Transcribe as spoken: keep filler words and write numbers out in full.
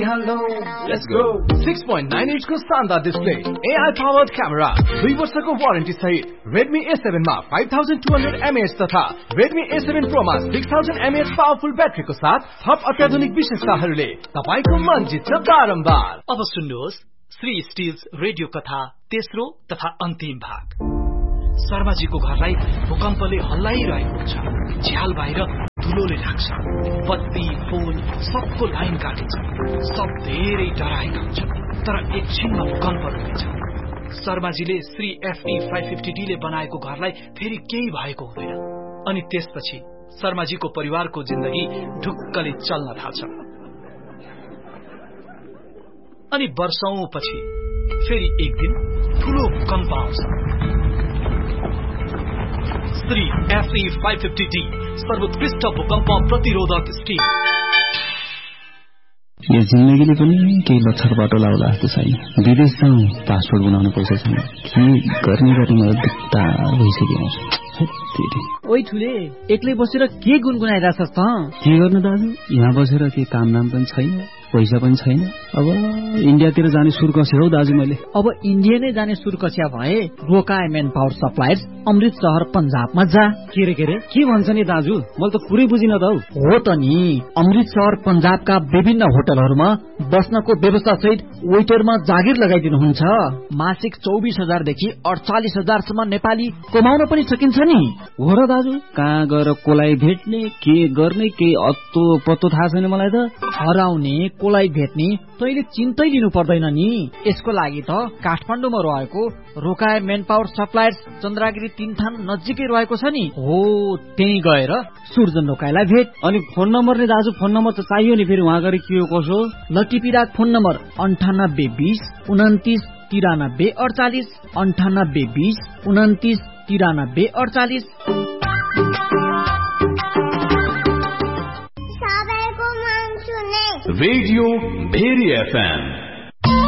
हाल्दौ let's go six point nine inch को शानदार display, A I powered camera, दुई वर्षको वारेन्टी सहित Redmi A seven मा five thousand two hundred milliamp तथा Redmi A seven Pro मा six thousand milliamp पावरफुल ब्याट्रीको साथ थप अत्याधुनिक विशेषताहरूले तपाईको मन जित्छ बारम्बार। अब सुन्नुहोस् श्री स्टिल्स रेडियो कथा तेस्रो तथा अन्तिम भाग। शर्माजीको घरलाई भूकम्पले हल्लाइरहेको छ। झ्याल बाहिर धुलोले ढाक्छ। बत्ती फोन सबको लाइन काटिन्छ। सब धेरै डराएका हुन्छन्, तर एकछिनमा भूकम्प रुकेछ। शर्माजीले Shri FE five fifty D ले बनाएको घरलाई फेरि केही भएको हुँदैन। अनि त्यसपछि शर्माजीको परिवारको जिन्दगी ढुक्कले चल्न थाल्छ। अनि वर्षौंपछि फेरि एक दिन ठूलो भूकम्प आउँछ। Shri FE five fifty D सर्वोत्कृष्ट भूकम्प प्रतिरोधक स्टिल। यो जिन्दगीले पनि केही लक्षण बाटो लाउला जस्तो छैन। विदेश जाउँ, पासपोर्ट बनाउनु पैसा छैन। के गर्ने गर्ने मलाई दुःख भइसक्यो। ओइ ठुले, एक्लै बसेर के गुनगुनाइरहेछस् त? के गर्नु दाजु, यहाँ बसेर के काम नाम पनि छैन, पैसा पनि छैन। अब इन्डियातिर जाने सुर कस्यो हौ दाजु मैले। अब इन्डिया नै जाने सुर कस्या भए रोकाए मेन पावर सप्लायर्स अमृत शहर पंजाबमा जा। के रे के रे के भन्छ नि दाजु, मैले त पुरै बुझिन त हौ। हो त नि, अमृत शहर पंजाबका विभिन्न होटलहरूमा बस्नको व्यवस्था सहित वेटरमा जागिर लगाइदिनुहुन्छ। मासिक चौबिस हजार देखि अडचालिस हजार सम्म नेपाली कमाउन पनि सकिन्छ नि। हो र दाजु, कहाँ गएर कोलाई भेट्ने, के गर्ने, केही अत्तो पत्तो थाहा छैन मलाई त। हराउने कोलाई भेट्ने तैले चिन्तै लिनु पर्दैन नि। यसको लागि त काठमाडौँमा रहेको रोकाए मेन पावर सप्लायर्स चन्द्रागिरी तीनथान नजिकै रहेको छ नि। हो, त्यही गएर सुर्जन रोकाएलाई भेट। अनि फोन नम्बर नि दाजु, फोन नम्बर त चाहियो नि फेरि वहाँ गएर के हो कसो। लटिपिराक फोन नम्बर अन्ठानब्बे बीस उन्तिस तिरानब्बे अडचालिस अन्ठानब्बे बीस उन्तिस तिरानब्बे अडचालिस। Radio very FM